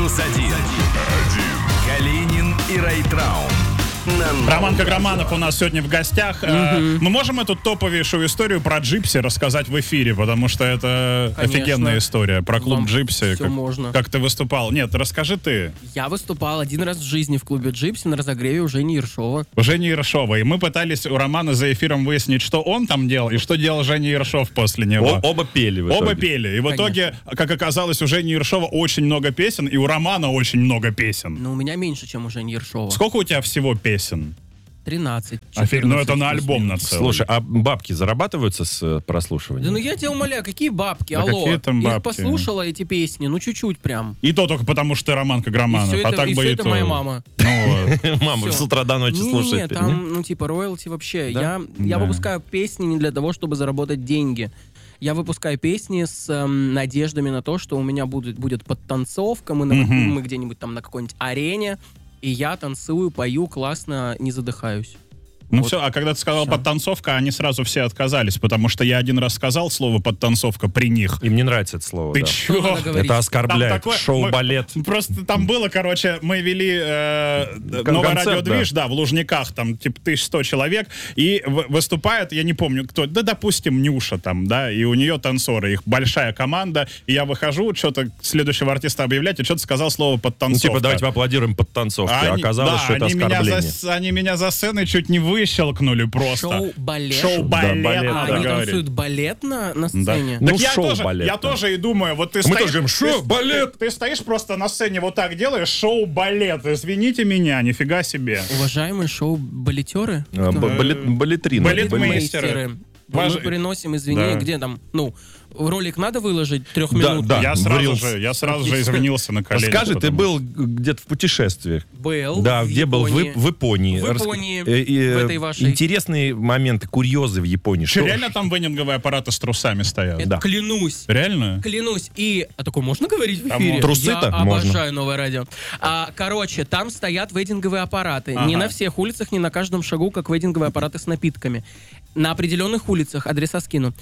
+1. Калинин и Райтрау. Роман Каграманов у нас сегодня в гостях. Мы можем эту топовейшую историю про Джипси рассказать в эфире, потому что это офигенная история про клуб Джипси. Все можно. Как ты выступал? Нет, расскажи ты. Я выступал один раз в жизни в клубе Джипси на разогреве у Жени Ершова. У Жени Ершова. И мы пытались у Романа за эфиром выяснить, что он там делал и что делал Женя Ершов после него. Оба пели в итоге. Оба пели. И в итоге, как оказалось, у Жени Ершова очень много песен, и у Романа очень много песен. Но у меня меньше, чем у Жени Ершова. Сколько у тебя всего песен? 13. Ну это на альбом на целый. Слушай, а бабки зарабатываются с прослушивания? Да ну я тебя умоляю, какие бабки, Да алло. какие там Я бабки? послушала эти песни, ну чуть-чуть прям. И то только потому, что ты Роман Каграманов. И все А это, так и бы все и это то. моя мама. Ну вот. Мама Всё. с утра до ночи слушает. Нет, там, ну типа роялти вообще. Да? Я Да. выпускаю песни не для того, чтобы заработать деньги. Я выпускаю песни с надеждами на то, что у меня будет подтанцовка, мы где-нибудь там на какой-нибудь арене, и я танцую, пою классно, не задыхаюсь. Ну Вот. все, а когда ты сказал Всё. подтанцовка, они сразу все отказались, потому что я один раз сказал слово подтанцовка при них. Им не нравится это слово. Ты да. чё? Что надо говорить? Это оскорбляет. Там такое- Шоу-балет. Просто там было, короче, мы вели новое Концерт, радиодвиж, да, в Лужниках, там, типа, 1100 человек, и выступает, я не помню, кто, да, допустим, Нюша там, да, и у нее танцоры, их большая команда, и я выхожу, что-то следующего артиста объявлять, и что-то сказал слово Ну, подтанцовка. типа, давайте поаплодируем подтанцовке. А оказалось, что это оскорбление. Они меня за сценой чуть не выщелкнули просто. Шоу-балет. Шоу-балет, Да, балет, надо Они говорить. танцуют балет на Да. сцене? Ну, Так я шоу-балет, я да. тоже и думаю, вот ты Мы стоишь... тоже говорим, шо, ты- балет? Ты стоишь просто на сцене, вот так делаешь, шоу-балет. Извините меня, нифига себе. Уважаемые шоу-балетеры, Балетрины. Балетмейстеры. мы Важ- приносим извинения, Да. где там, ну, ролик надо выложить 3-минутный? Да. Я в сразу Reels. же извинился на коленях. Скажи, ты потому- был где-то в путешествиях? Был. Да, в где был? Японии. В Японии. В Японии, в этой вашей. Интересные моменты, курьезы в Японии. Что, Что- реально там венинговые аппараты с трусами стоят? Это Да. клянусь. Реально? Клянусь. И... А такое можно говорить в Там эфире? можно. Трусы-то Я можно. обожаю новое радио. Короче, там стоят вейдинговые аппараты. Ага. Не на всех улицах, не на каждом шагу, как вейдинговые аппараты с напитками. На определенных улицах, адреса скину.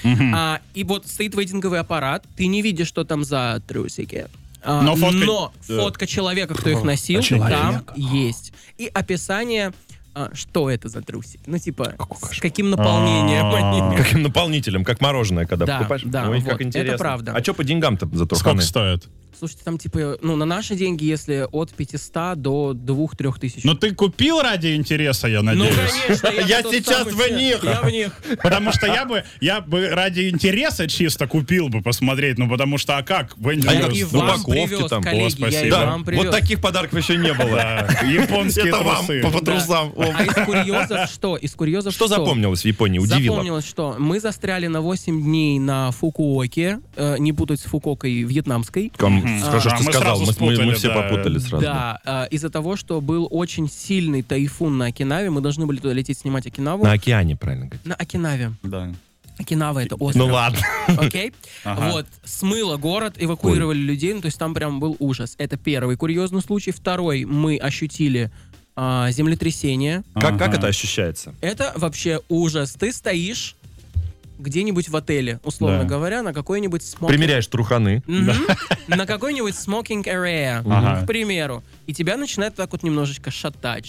И вот стоит вейдинговый аппарат, ты не видишь, что там за трусики. Но фотка- фотка человека, кто их носил, там есть. И описание, что это за трусики. Ну, типа, с каким наполнением они. Каким наполнителем, как мороженое, когда Да, покупаешь. да, Ой, вот, как интересно. это правда. А что по деньгам-то за Сколько труханы? стоит? Слушайте, там типа, ну, на наши деньги, если от 500 до 2-3 тысяч. Ну ты купил ради интереса, я Ну, надеюсь? конечно, Я тот сейчас самый в них. Я в них. Потому что я бы ради интереса чисто купил бы посмотреть, ну потому что, а как? А я И ну, вам упаковки привез, там. коллеги, О, спасибо. я и Да, вам привез. вот таких подарков еще не было. Да, японские Это вам трусы. по трусам. О. А из курьезов что? Из курьезов Что запомнилось в Японии? Удивило? Запомнилось, что мы застряли на 8 дней на Фукуоке, не путать с Фукуокой вьетнамской. Хорошо, что мы сказал. сразу Мы спутали, все да. попутали сразу. Да, из-за того, что был очень сильный тайфун на Окинаве, мы должны были туда лететь снимать Окинаву. На океане, правильно говорить. На Окинаве. Да. Окинава — это остров. Ну ладно. Окей? Ага. Вот, смыло город, эвакуировали людей, ну, то есть там прям был ужас. Это первый курьезный случай. Второй, мы ощутили землетрясение. Как это ощущается? Это вообще ужас. Ты стоишь где-нибудь в отеле, условно Да. говоря, на какой-нибудь Примеряешь труханы. на какой-нибудь smoking area, Ага. к примеру, и тебя начинает так вот немножечко шатать,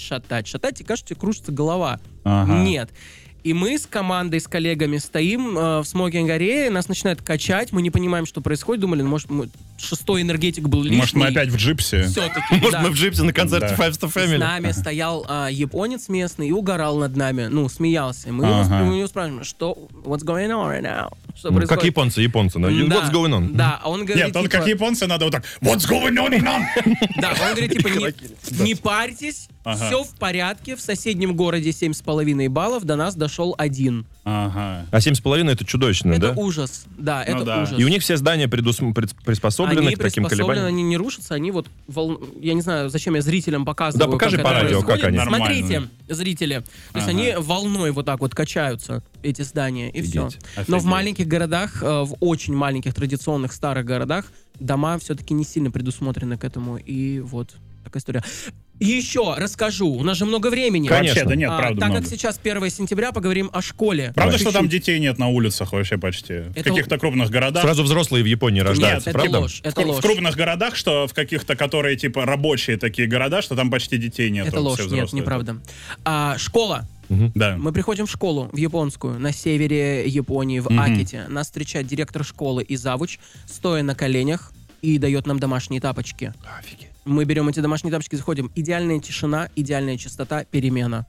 и кажется, тебе кружится голова. Ага. Нет. И мы с командой, с коллегами стоим в смокинг-арее, нас начинает качать, мы не понимаем, что происходит, думали, ну, может, шестой энергетик был лишний. Может, мы опять в джипсе? Все-таки, Может, да. мы в джипсе на концерте Да. Five Star С Family? нами стоял японец местный и угорал над нами, ну, смеялся. И мы Ага. у него спрашиваем, что, what's going on right now? Что Ну, происходит? как японцы. Ну, Да, what's going on? Да, а он говорит, Нет, он типа, как японцы, надо вот так. What's going on in on? да, он говорит, типа, не парьтесь, Ага. все в порядке, в соседнем городе 7,5 баллов, до нас дошел 1. Ага. А 7,5 это чудовищно, Это да? ужас, да, это да. ужас. И у них все здания приспособлены Они к таким приспособлены, колебаниям? они не рушатся, они вот, я не знаю, зачем я зрителям показываю. Да, покажи как по это радио, происходит. как они. Смотрите, Нормально. зрители, то есть Ага. они волной вот так вот качаются, эти здания, и все. Офигеть. Но в Офигеть. маленьких городах, в очень маленьких традиционных старых городах, дома все-таки не сильно предусмотрены к этому, и вот такая история. Еще расскажу, у нас же много времени. Конечно. Вообще, да нет, правда Так много. как сейчас 1 сентября, поговорим о школе. Правда, Чуть-чуть. что там детей нет на улицах вообще почти? В каких-то крупных городах. Сразу взрослые в Японии рождаются, Нет, правда? это ложь, это В ложь. крупных городах, что в каких-то, которые типа рабочие такие города, что там почти детей нет. Это ложь, нет, неправда. Школа. Да. Мы приходим в школу, в японскую, на севере Японии, в Аките. Нас встречает директор школы и завуч, стоя на коленях, и дает нам домашние тапочки. Офигеть. Мы берем эти домашние тапочки, заходим. Идеальная тишина, идеальная чистота, перемена.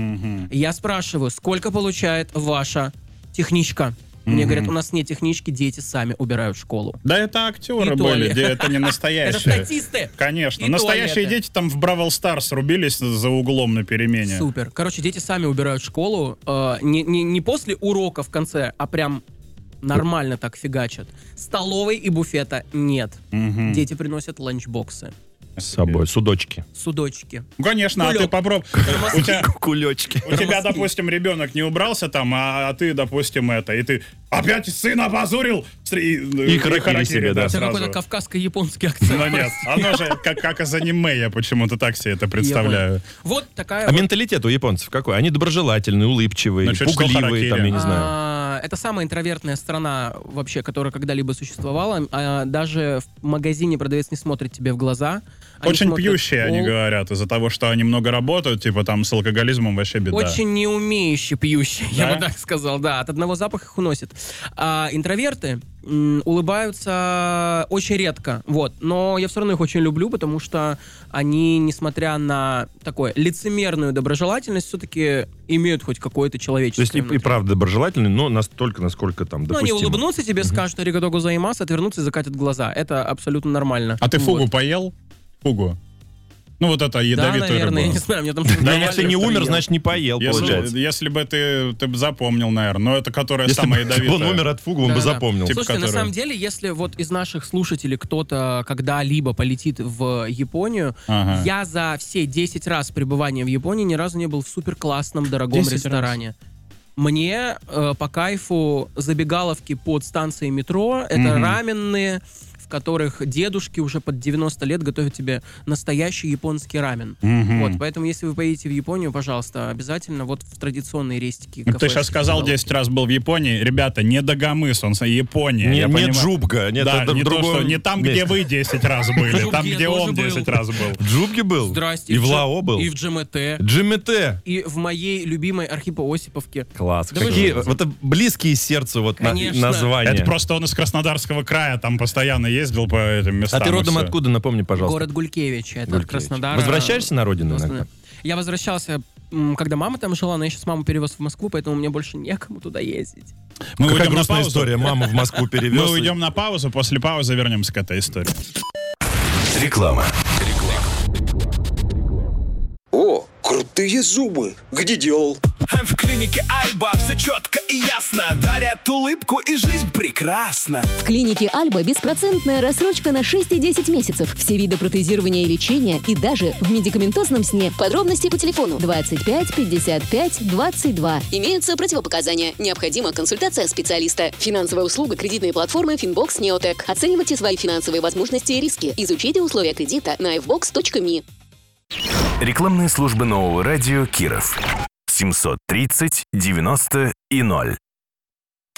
Я спрашиваю, сколько получает ваша техничка? Мне говорят, у нас нет технички, дети сами убирают школу. Да, это актеры И были, туалет. это не Это настоящие. статисты! Конечно. И Настоящие туалеты. дети там в Бравл Старс рубились за углом на перемене. Супер. Короче, дети сами убирают школу. Не после урока в конце, а прям нормально так фигачат. Столовой и буфета нет. Дети приносят ланчбоксы. С собой, судочки. Судочки. Ну, конечно, а Кулек. ты попробуй. Кулечки. У тебя, допустим, ребенок не убрался там, а ты, допустим, и ты опять сына опозорил. И харакири себе, да. У тебя сразу. какой-то кавказско-японский акцент. Но нет, оно же как из аниме, я почему-то так себе это представляю. Вот такая А вот. менталитет у японцев какой? Они доброжелательные, улыбчивые, Значит, что пугливые, харакири? там, я не знаю. Это самая интровертная страна вообще, которая когда-либо существовала. Даже в магазине продавец не смотрит тебе в глаза. Они Очень смотрят пьющие, они пол. говорят, из-за того, что они много работают, типа там с алкоголизмом вообще беда. Очень неумеющие пьющие, я Да? бы так сказал, да. От одного запаха их уносит. А интроверты улыбаются очень редко, вот. Но я все равно их очень люблю, потому что они, несмотря на такое лицемерную доброжелательность, все-таки имеют хоть какое-то То человеческое есть и внутри. правда доброжелательные, но настолько, насколько там Ну, они допустимо. улыбнутся тебе, скажут «аригато гозаимасу», отвернутся и закатят глаза. Это абсолютно нормально. А ты фугу Вот. поел? Фугу. Ну вот это Да, ядовитую наверное, я рыбу. не знаю, мне там что-то Да, давали, если не что ли, умер, ел. значит не поел, получается. Если бы ты бы запомнил, наверное. Но это которая Если самая бы ядовитая. он умер от фугу, он бы Да-да-да. запомнил. Типа, Слушайте, на которая- самом деле, если вот из наших слушателей кто-то когда-либо полетит в Японию, Ага. я за все 10 раз пребывания в Японии ни разу не был в супер классном дорогом 10 раз. ресторане. Мне по кайфу забегаловки под станцией метро, это раменные, в которых дедушки уже под 90 лет готовят тебе настоящий японский рамен. Вот, поэтому если вы поедете в Японию, пожалуйста, обязательно вот в традиционные рестики. Ты кафешки, сейчас сказал, пожалуйста. 10 раз был в Японии. Ребята, не Дагомыс, он Япония. Не, я не понимаю. Джубга, нет, Да, это не, то, другое что, не там, где место. вы 10 раз были, Джубге там, я где тоже он был. 10 раз был. В Джубге был? Здрасте. И в Дж- Лао был? И в ДЖМТ. Джимете. И в моей любимой Архипо-Осиповке. Класс. Да вы Какие, что? вот это близкие сердцу вот Конечно. названия. Это просто он из Краснодарского края, там постоянно ездил по этим А местам. ты и родом всё. откуда, напомни, пожалуйста. Город Гулькевич, это Гулькевич. Краснодар. Возвращаешься на родину иногда? Я возвращался, когда мама там жила, но я сейчас маму перевез в Москву, поэтому мне больше некому туда ездить. Мы Какая уйдем на грустная паузу. история. Маму в Москву перевез. Мы уйдем на паузу, после паузы вернемся к этой истории. Реклама. О, крутые зубы! Где делал? В клинике Альба все четко и ясно. Дарят улыбку и жизнь прекрасна. В клинике Альба беспроцентная рассрочка на 6 и 10 месяцев. Все виды протезирования и лечения и даже в медикаментозном сне. Подробности по телефону 25 55 22. Имеются противопоказания. Необходима консультация специалиста. Финансовая услуга кредитной платформы Finbox Neotech. Оценивайте свои финансовые возможности и риски. Изучите условия кредита на fbox.me. Рекламные службы нового радио Киров. 730 90 и 0.